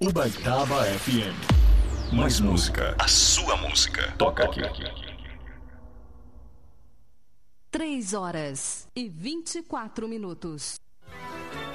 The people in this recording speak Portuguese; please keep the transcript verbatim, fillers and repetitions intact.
Ubaitaba F M. Mais música. A sua música. Toca aqui. Três horas e vinte e quatro minutos.